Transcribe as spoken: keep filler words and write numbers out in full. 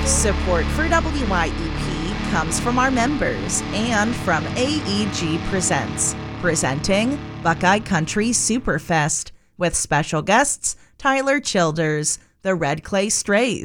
Support for W Y E P comes from our members and from A E G Presents, presenting Buckeye Country Superfest with special guests Tyler Childers, the Red Clay Strays,